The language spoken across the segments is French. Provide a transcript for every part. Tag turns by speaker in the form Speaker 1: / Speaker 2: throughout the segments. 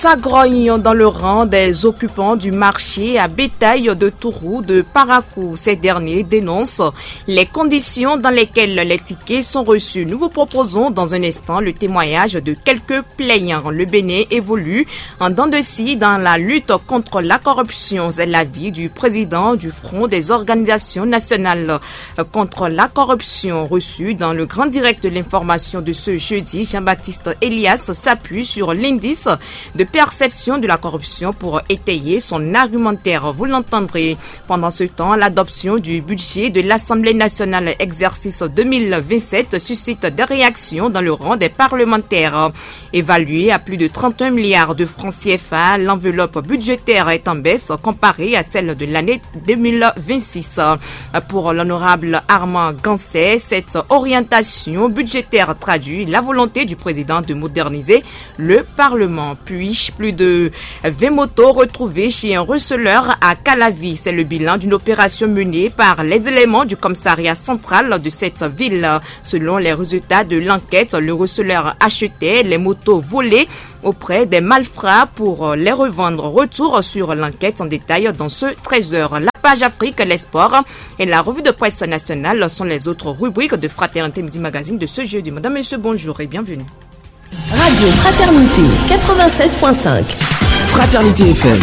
Speaker 1: Ça grogne dans le rang des occupants du marché à bétail de Tourou de Parakou. Ces derniers dénoncent les conditions dans lesquelles les tickets sont reçus. Nous vous proposons dans un instant le témoignage de quelques plaignants. Le Bénin évolue en dents de scie dans la lutte contre la corruption. C'est l'avis du président du Front des organisations nationales contre la corruption reçu dans le grand direct de l'information de ce jeudi. Jean-Baptiste Elias s'appuie sur l'indice de perception de la corruption pour étayer son argumentaire. Vous l'entendrez. Pendant ce temps, l'adoption du budget de l'Assemblée nationale exercice 2027 suscite des réactions dans le rang des parlementaires. Évaluée à plus de 31 milliards de francs CFA, l'enveloppe budgétaire est en baisse comparée à celle de l'année 2026. Pour l'honorable Armand Gansset, cette orientation budgétaire traduit la volonté du président de moderniser le Parlement. Puis, plus de 20 motos retrouvées chez un receleur à Calavi. C'est le bilan d'une opération menée par les éléments du commissariat central de cette ville. Selon les résultats de l'enquête, le receleur achetait les motos volées auprès des malfrats pour les revendre. Retour sur l'enquête en détail dans ce 13h. La page Afrique, les sports et la revue de presse nationale sont les autres rubriques de Fraternité Midi Magazine de ce jeudi. Madame, Monsieur, bonjour et bienvenue.
Speaker 2: Radio Fraternité 96.5.
Speaker 3: Fraternité FM.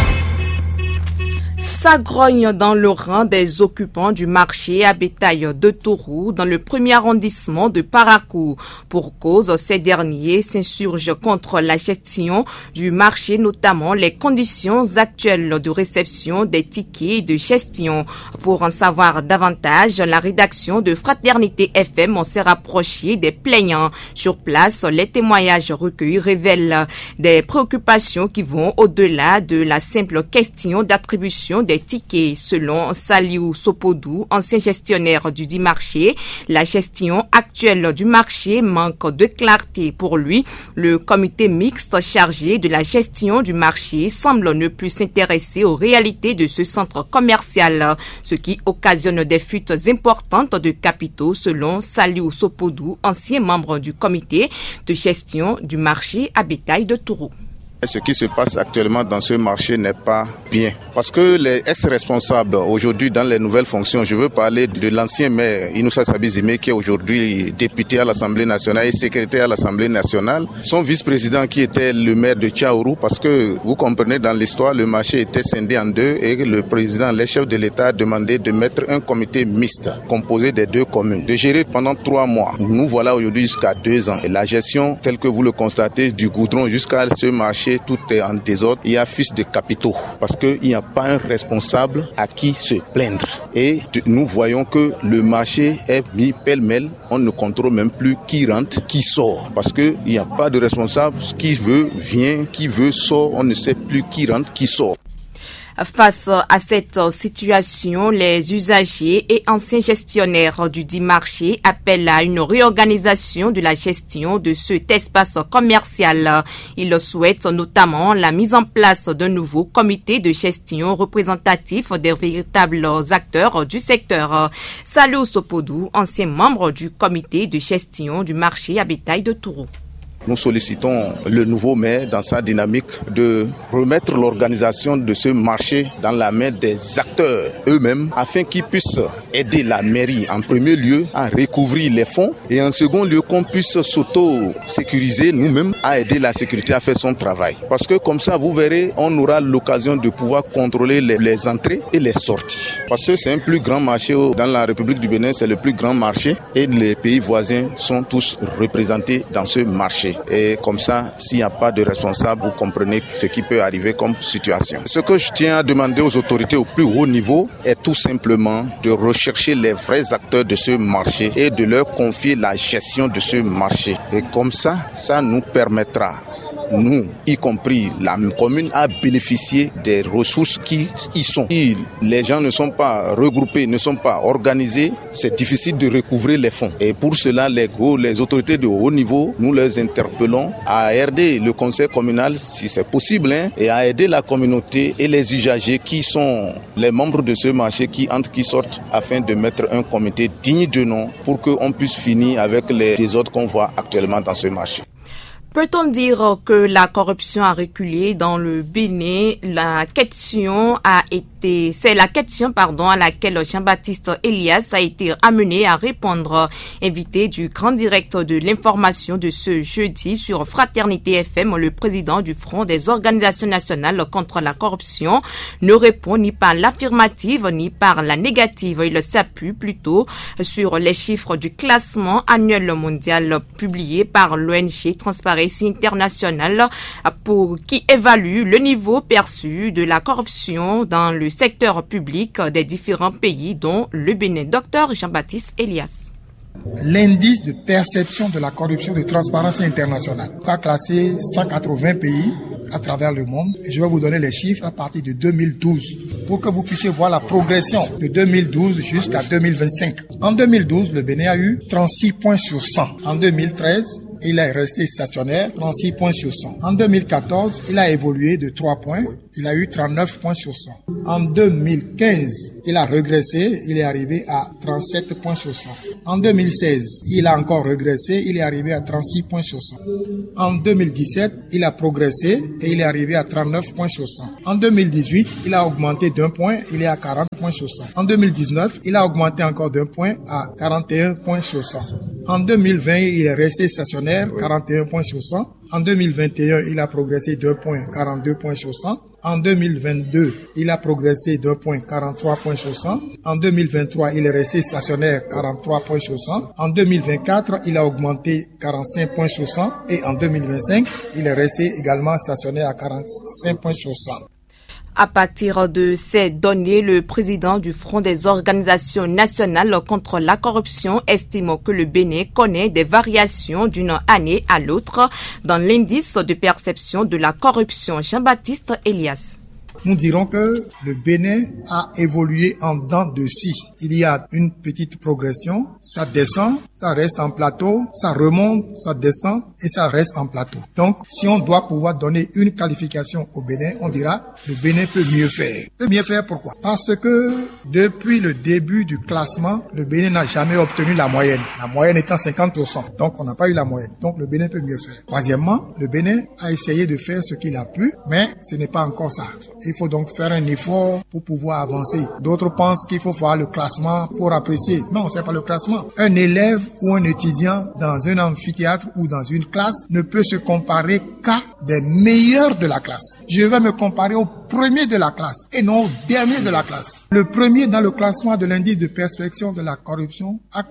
Speaker 1: Ça grogne dans le rang des occupants du marché à bétail de Tourou dans le premier arrondissement de Parakou. Pour cause, ces derniers s'insurgent contre la gestion du marché, notamment les conditions actuelles de réception des tickets de gestion. Pour en savoir davantage, la rédaction de Fraternité FM s'est rapprochée des plaignants. Sur place, les témoignages recueillis révèlent des préoccupations qui vont au-delà de la simple question d'attribution des tickets. Selon Saliou Sopodou, ancien gestionnaire du dit marché, la gestion actuelle du marché manque de clarté. Pour lui, le comité mixte chargé de la gestion du marché semble ne plus s'intéresser aux réalités de ce centre commercial, ce qui occasionne des fuites importantes de capitaux, selon Saliou Sopodou, ancien membre du comité de gestion du marché à bétail de Tourou.
Speaker 4: Ce qui se passe actuellement dans ce marché n'est pas bien. Parce que les ex-responsables aujourd'hui dans les nouvelles fonctions, je veux parler de l'ancien maire Inoussa Sabizime qui est aujourd'hui député à l'Assemblée nationale et secrétaire à l'Assemblée nationale. Son vice-président qui était le maire de Tchaourou, parce que vous comprenez dans l'histoire, le marché était scindé en deux et le président, les chefs de l'État a demandé de mettre un comité mixte composé des deux communes, de gérer pendant 3 mois. Nous voilà aujourd'hui jusqu'à 2 ans. Et la gestion, telle que vous le constatez, du goudron jusqu'à ce marché, tout est en désordre. Il y a fuite de capitaux parce qu'il n'y a pas un responsable à qui se plaindre. Et nous voyons que le marché est mis pêle-mêle. On ne contrôle même plus qui rentre, qui sort. Parce qu'il n'y a pas de responsable. Qui veut vient, qui veut sort. On ne sait plus qui rentre, qui sort.
Speaker 1: Face à cette situation, les usagers et anciens gestionnaires du dit marché appellent à une réorganisation de la gestion de cet espace commercial. Ils souhaitent notamment la mise en place d'un nouveau comité de gestion représentatif des véritables acteurs du secteur. Salou Sopodou, ancien membre du comité de gestion du marché à bétail de Tourou.
Speaker 4: Nous sollicitons le nouveau maire dans sa dynamique de remettre l'organisation de ce marché dans la main des acteurs eux-mêmes afin qu'ils puissent aider la mairie en premier lieu à recouvrir les fonds et en second lieu qu'on puisse s'auto-sécuriser nous-mêmes à aider la sécurité à faire son travail. Parce que comme ça, vous verrez, on aura l'occasion de pouvoir contrôler les entrées et les sorties. Parce que c'est un plus grand marché dans la République du Bénin, c'est le plus grand marché et les pays voisins sont tous représentés dans ce marché. Et comme ça, s'il n'y a pas de responsable, vous comprenez ce qui peut arriver comme situation. Ce que je tiens à demander aux autorités au plus haut niveau est tout simplement de rechercher les vrais acteurs de ce marché et de leur confier la gestion de ce marché. Et comme ça, ça nous permettra, nous, y compris la commune, à bénéficier des ressources qui y sont. Si les gens ne sont pas regroupés, ne sont pas organisés, c'est difficile de recouvrer les fonds. Et pour cela, les autorités de haut niveau, nous les interpellons à aider le conseil communal, si c'est possible, et à aider la communauté et les usagers qui sont les membres de ce marché, qui entrent, qui sortent, afin de mettre un comité digne de nom pour qu'on puisse finir avec les désordres qu'on voit actuellement dans ce marché.
Speaker 1: Peut-on dire que la corruption a reculé dans le Bénin? C'est la question à laquelle Jean-Baptiste Elias a été amené à répondre. Invité du grand directeur de l'information de ce jeudi sur Fraternité FM, le président du Front des organisations nationales contre la corruption ne répond ni par l'affirmative ni par la négative. Il s'appuie plutôt sur les chiffres du classement annuel mondial publié par l'ONG Transparency International qui évalue le niveau perçu de la corruption dans le secteur public des différents pays, dont le Bénin. Docteur Jean-Baptiste Elias.
Speaker 5: L'indice de perception de la corruption de Transparency International a classé 180 pays à travers le monde. Et je vais vous donner les chiffres à partir de 2012 pour que vous puissiez voir la progression de 2012 jusqu'à 2025. En 2012, le Bénin a eu 36 points sur 100. En 2013, il est resté stationnaire, 36 points sur 100. En 2014, il a évolué de 3 points. Il a eu 39 points sur 100. En 2015, il a régressé. Il est arrivé à 37 points sur 100. En 2016, il a encore régressé. Il est arrivé à 36 points sur 100. En 2017, il a progressé et il est arrivé à 39 points sur 100. En 2018, il a augmenté d'un point. Il est à 40 points sur 100. En 2019, il a augmenté encore d'un point à 41 points sur 100. En 2020, il est resté stationnaire, 41 points sur 100. En 2021, il a progressé d'un point, 42 points sur 100. En 2022, il a progressé d'un point, 43 points sur 100. En 2023, il est resté stationnaire, 43 points sur 100. En 2024, il a augmenté 45 points sur 100. Et en 2025, il est resté également stationnaire à 45 points sur 100.
Speaker 1: À partir de ces données, le président du Front des organisations nationales contre la corruption estime que le Bénin connaît des variations d'une année à l'autre dans l'indice de perception de la corruption. Jean-Baptiste Elias.
Speaker 5: Nous dirons que le Bénin a évolué en dents de scie. Il y a une petite progression, ça descend, ça reste en plateau, ça remonte, ça descend et ça reste en plateau. Donc, si on doit pouvoir donner une qualification au Bénin, on dira le Bénin peut mieux faire. Peut mieux faire pourquoi? Parce que depuis le début du classement, le Bénin n'a jamais obtenu la moyenne. La moyenne étant 50%. Donc, on n'a pas eu la moyenne. Donc, le Bénin peut mieux faire. Troisièmement, le Bénin a essayé de faire ce qu'il a pu, mais ce n'est pas encore ça. Il faut donc faire un effort pour pouvoir avancer. D'autres pensent qu'il faut faire le classement pour apprécier. Non, c'est pas le classement. Un élève ou un étudiant dans un amphithéâtre ou dans une classe ne peut se comparer qu'à des meilleurs de la classe. Je vais me comparer au premier de la classe et non au dernier de la classe. Le premier dans le classement de l'indice de perception de la corruption a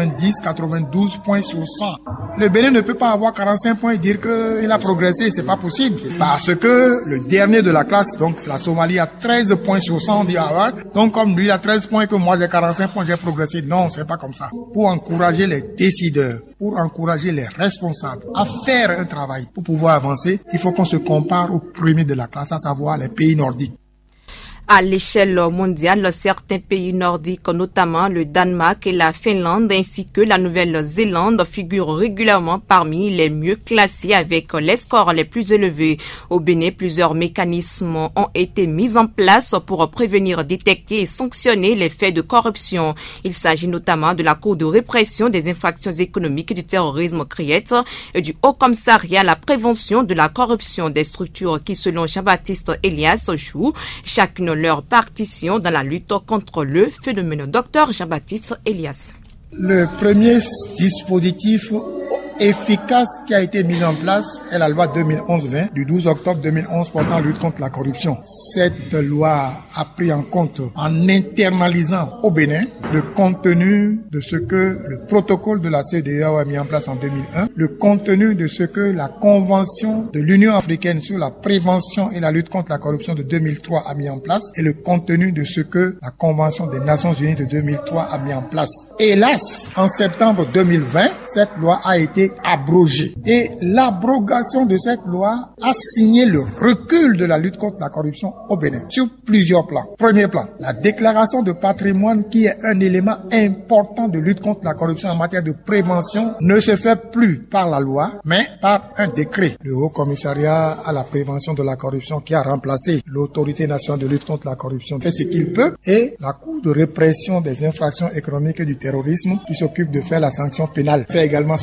Speaker 5: 92 points sur 100. Le Bénin ne peut pas avoir 45 points et dire qu'il a progressé. C'est pas possible. Parce que le dernier de la classe, donc la Somalie, a 13 points sur 100. On dit, ah ouais, donc comme lui a 13 points et que moi j'ai 45 points, j'ai progressé. Non, c'est pas comme ça. Pour encourager les décideurs, pour encourager les responsables à faire un travail pour pouvoir avancer, il faut qu'on se compare au premier de la classe, à savoir les pays nordiques.
Speaker 1: À l'échelle mondiale, certains pays nordiques, notamment le Danemark et la Finlande, ainsi que la Nouvelle-Zélande, figurent régulièrement parmi les mieux classés avec les scores les plus élevés. Au Bénin, plusieurs mécanismes ont été mis en place pour prévenir, détecter et sanctionner les faits de corruption. Il s'agit notamment de la Cour de répression des infractions économiques et du terrorisme CRIET et du Haut Commissariat à la prévention de la corruption, des structures qui, selon Jean-Baptiste Elias, jouent chacune leur partition dans la lutte contre le phénomène. Docteur Jean-Baptiste Elias.
Speaker 5: Le premier dispositif efficace qui a été mis en place est la loi 2011-20 du 12 octobre 2011 portant lutte contre la corruption. Cette loi a pris en compte, en internalisant au Bénin, le contenu de ce que le protocole de la CEDEAO a mis en place en 2001, le contenu de ce que la Convention de l'Union africaine sur la prévention et la lutte contre la corruption de 2003 a mis en place et le contenu de ce que la Convention des Nations Unies de 2003 a mis en place. Hélas, en septembre 2020, cette loi a été abrogée. Et l'abrogation de cette loi a signé le recul de la lutte contre la corruption au Bénin sur plusieurs plans. Premier plan, la déclaration de patrimoine qui est un élément important de lutte contre la corruption en matière de prévention ne se fait plus par la loi, mais par un décret. Le Haut Commissariat à la prévention de la corruption qui a remplacé l'Autorité nationale de lutte contre la corruption fait ce qu'il peut et la Cour de répression des infractions économiques et du terrorisme qui s'occupe de faire la sanction pénale fait également ce qu'elle peut.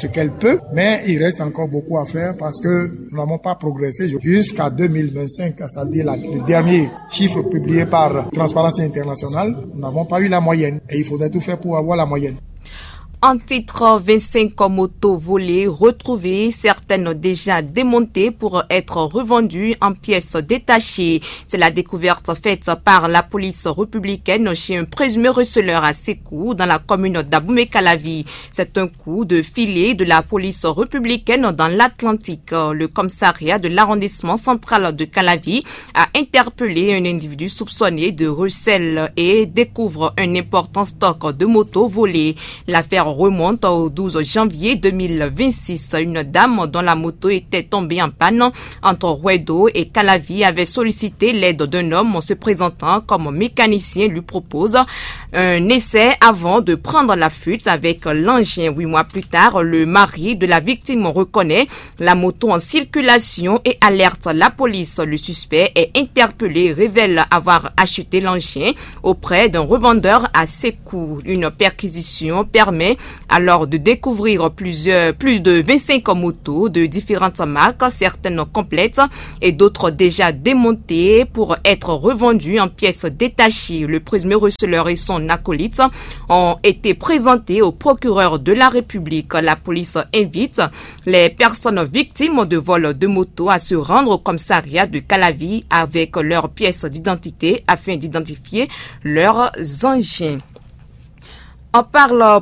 Speaker 5: peu, mais il reste encore beaucoup à faire parce que nous n'avons pas progressé jusqu'à 2025, c'est-à-dire le dernier chiffre publié par Transparency International. Nous n'avons pas eu la moyenne et il faudrait tout faire pour avoir la moyenne.
Speaker 1: En titre, 25 motos volées retrouvées, certaines déjà démontées pour être revendues en pièces détachées. C'est la découverte faite par la police républicaine chez un présumé receleur à Sékou dans la commune d'Abomey-Calavi. C'est un coup de filet de la police républicaine dans l'Atlantique. Le commissariat de l'arrondissement central de Calavi a interpellé un individu soupçonné de recel et découvre un important stock de motos volées. L'affaire remonte au 12 janvier 2026. Une dame dont la moto était tombée en panne entre Rouedo et Calavi avait sollicité l'aide d'un homme se présentant comme mécanicien lui propose un essai avant de prendre la fuite avec l'engin. 8 mois plus tard, le mari de la victime reconnaît la moto en circulation et alerte la police. Le suspect est interpellé, révèle avoir acheté l'engin auprès d'un revendeur à Sékou. Une perquisition permet alors de découvrir plus de 25 motos de différentes marques, certaines complètes et d'autres déjà démontées pour être revendues en pièces détachées. Le présumé receleur et son acolyte ont été présentés au procureur de la République. La police invite les personnes victimes de vol de motos à se rendre au commissariat de Calavi avec leurs pièces d'identité afin d'identifier leurs engins. On parle